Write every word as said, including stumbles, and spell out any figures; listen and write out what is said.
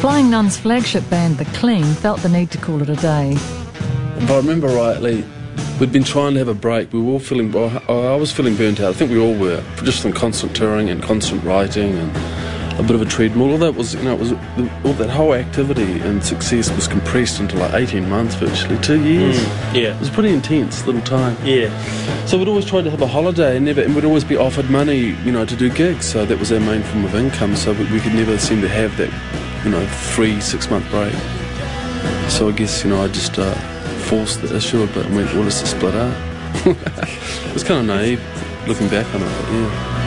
Flying Nun's flagship band, The Clean, felt the need to call it a day. If I remember rightly, we'd been trying to have a break. We were all feeling, well, I was feeling burnt out. I think we all were, just from constant touring and constant writing and a bit of a treadmill. All that was, you know, it was all that whole activity and success was compressed into like eighteen months, virtually two years. Mm, yeah, it was a pretty intense little time. Yeah. So we'd always tried to have a holiday, and never, and we'd always be offered money, you know, to do gigs. So that was our main form of income. So we, we could never seem to have that, you know, free six month break. So I guess, you know, I just uh, forced the issue a bit and went, well, let's just split up. It was kind of naive looking back on it, but yeah.